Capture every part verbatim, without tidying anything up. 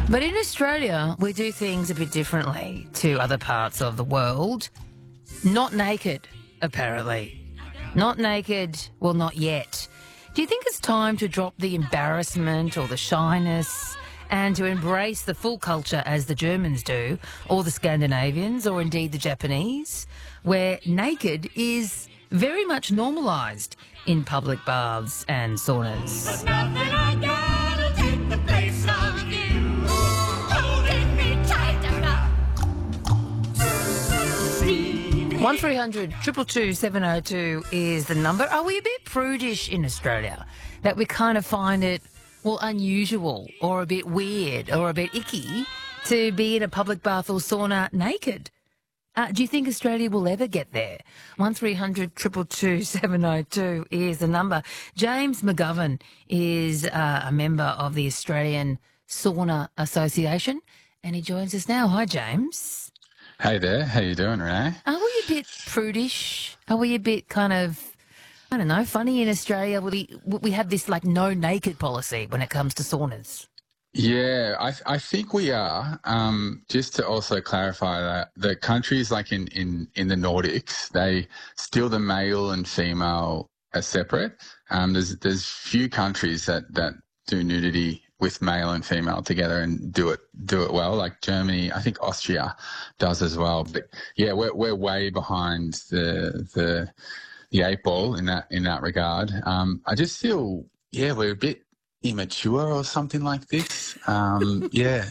But in Australia, we do things a bit differently to other parts of the world. Not naked, apparently. Not naked, well, not yet. Do you think it's time to drop the embarrassment or the shyness and to embrace the full culture as the Germans do, or the Scandinavians, or indeed the Japanese, where naked is very much normalised in public baths and saunas? There's nothing I gotta take the place of you, holding me tight enough. one three hundred two two two seven oh two is the number. Are we a bit prudish in Australia that we kind of find it, well, unusual or a bit weird or a bit icky to be in a public bath or sauna naked? Uh, do you think Australia will ever get there? one three hundred two two two seven oh two is the number. James McGovern is uh, a member of the Australian Sauna Association, and he joins us now. Hi, James. Hey there, how you doing, Renee? Are we a bit prudish? Are we a bit kind of, I don't know, funny in Australia? We we have this like no naked policy when it comes to saunas. Yeah, I I think we are. Um, just to also clarify that the countries like in, in, in the Nordics, they still the male and female are separate. Um, there's there's few countries that, that do nudity with male and female together and do it do it well. Like Germany, I think Austria does as well. But yeah, we're we're way behind the the the eight ball in that in that regard. Um, I just feel yeah we're a bit immature or something like this. Um, yeah.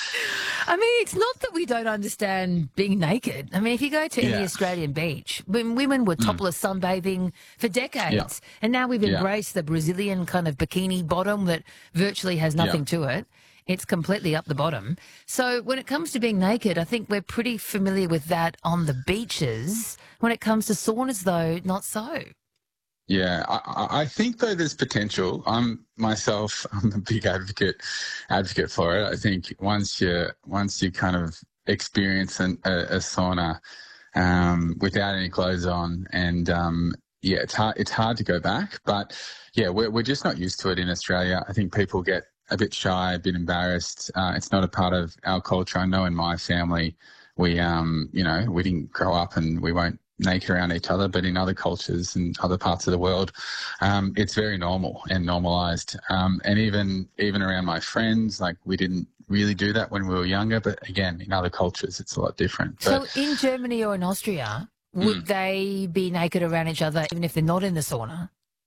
I mean, it's not that we don't understand being naked. I mean, if you go to any Yeah. Australian beach, when women were topless sunbathing for decades, Yeah. and now we've Yeah. embraced the Brazilian kind of bikini bottom that virtually has nothing Yeah. to it. It's completely up the bottom. So when it comes to being naked, I think we're pretty familiar with that on the beaches. When it comes to saunas, though, not so. Yeah, I, I I think though there's potential. I'm myself, I'm a big advocate advocate for it. I think once you once you kind of experience an, a, a sauna um, without any clothes on, and um, yeah, it's hard it's hard to go back. But yeah, we're we're just not used to it in Australia. I think people get a bit shy, a bit embarrassed. Uh, it's not a part of our culture. I know in my family, we um you know we didn't grow up and we won't naked around each other, but in other cultures and other parts of the world, um, it's very normal and normalized. Um, and even even around my friends, like we didn't really do that when we were younger, but again, in other cultures, it's a lot different. But, So in Germany or in Austria, would Mm. they be naked around each other even if they're not in the sauna?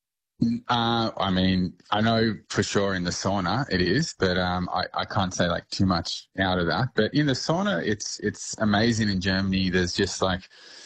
uh, I mean, I know for sure in the sauna it is, but um, I, I can't say like too much out of that. But in the sauna, it's it's amazing in Germany. There's just like